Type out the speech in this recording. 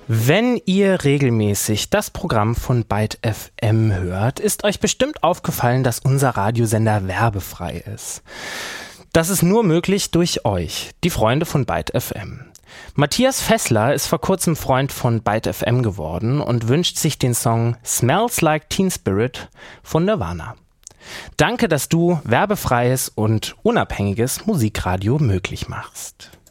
Wenn ihr regelmäßig das Programm von Byte FM hört, ist euch bestimmt aufgefallen, dass unser Radiosender werbefrei ist. Das ist nur möglich durch euch, die Freunde von Byte FM. Matthias Fessler ist vor kurzem Freund von Byte FM geworden und wünscht sich den Song Smells Like Teen Spirit von Nirvana. Danke, dass du werbefreies und unabhängiges Musikradio möglich machst.